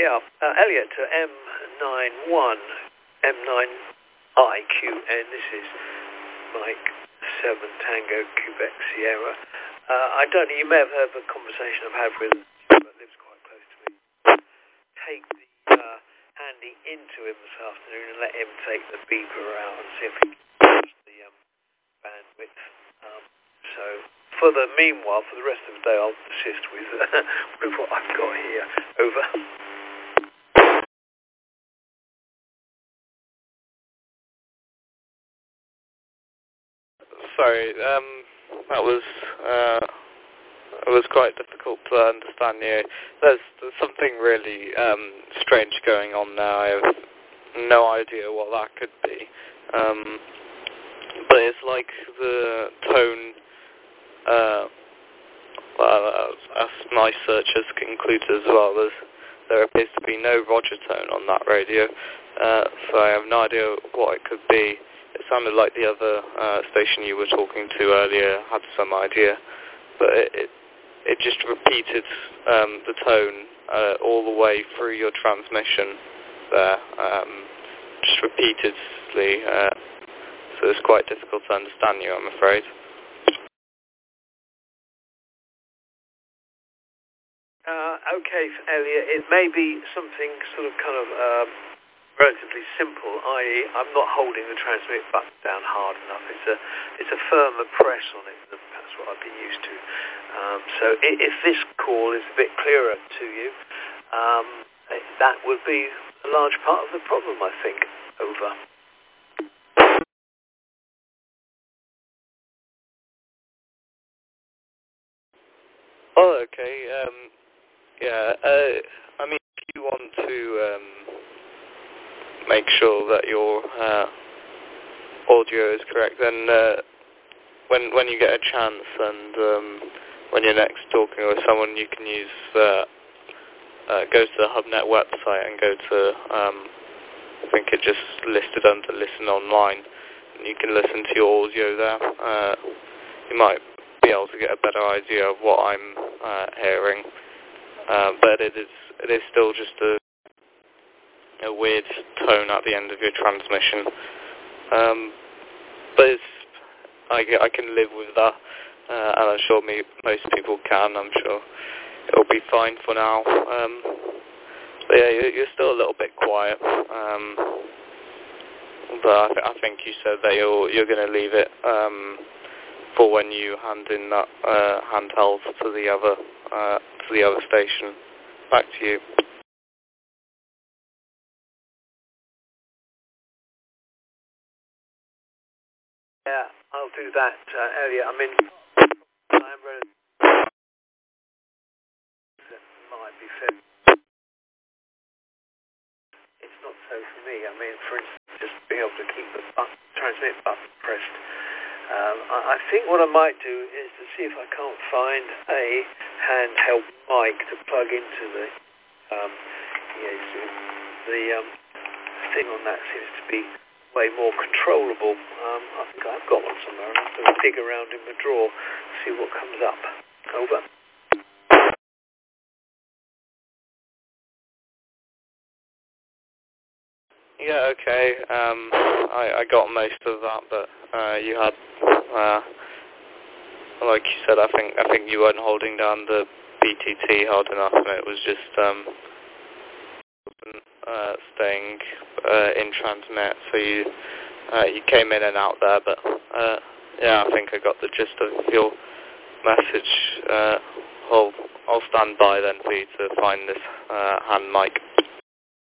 Elliot to M91, M9IQ, and this is Mike 7 Tango Quebec Sierra. I don't know, you may have heard the conversation I've had with him, but lives quite close to me. Take the handy into him this afternoon and let him take the beeper out and see if he can adjust the bandwidth. So, for the meanwhile, for the rest of the day, I'll persist with what I've got here. Over. Sorry, that was it was quite difficult to understand you. There's something really strange going on now. I have no idea what that could be. But it's like the tone, as my search has concluded as well, there appears to be no Roger tone on that radio. So I have no idea what it could be. It sounded like the other station you were talking to earlier had some idea, but it just repeated the tone all the way through your transmission there, just repeatedly, so it's quite difficult to understand you, I'm afraid. Okay, Elliot, it may be something sort of kind of relatively simple, i.e. I'm not holding the transmit button down hard enough. It's a firmer press on it than perhaps what I've been used to. So if this call is a bit clearer to you, that would be a large part of the problem, I think. Over. Oh, okay. I mean, if you want to make sure that your audio is correct, then when you get a chance and when you're next talking with someone, you can use go to the HubNet website and go to I think it just listed under Listen Online, and you can listen to your audio there. You might be able to get a better idea of what I'm hearing, but it is still just a weird tone at the end of your transmission. But I can live with that, and I'm sure most people can. I'm sure it'll be fine for now. But yeah, you're still a little bit quiet. But I think you said that you're going to leave it for when you hand in that handheld to the other station. Back to you. Yeah, I'll do that, Elliot. I mean, I'm ready. That might be fair. It's not so for me. I mean, for instance, just being able to keep the transmit button pressed. I think what I might do is to see if I can't find a handheld mic to plug into the thing on that seems to be way more controllable. I think I've got one somewhere. I'll have to dig around in the drawer, see what comes up. Over. Yeah, okay. I got most of that, but you had, like you said, I think you weren't holding down the BTT hard enough, and it was just staying in transmit. So you came in and out there, but yeah, I think I got the gist of your message. I'll stand by then for you to find this hand mic.